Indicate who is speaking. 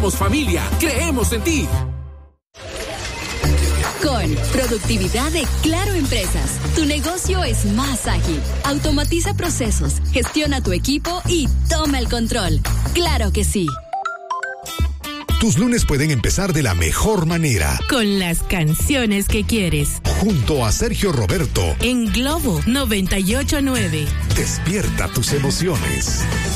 Speaker 1: Somos familia, creemos en ti.
Speaker 2: Con productividad de Claro Empresas, tu negocio es más ágil. Automatiza procesos, gestiona tu equipo y toma el control. ¡Claro que sí!
Speaker 3: Tus lunes pueden empezar de la mejor manera.
Speaker 4: Con las canciones que quieres.
Speaker 3: Junto a Sergio Roberto.
Speaker 4: En Globo 98.9.
Speaker 3: Despierta tus emociones.